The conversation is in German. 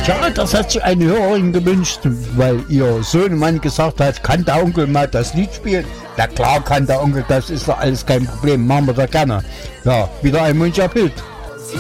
Tja, das hat sich eine Hörerin gewünscht, weil ihr Sohnemann gesagt hat, kann der Onkel mal das Lied spielen? Ja klar kann der Onkel, das ist doch alles kein Problem, machen wir da gerne. Ja, wieder ein Wunsch erfüllt.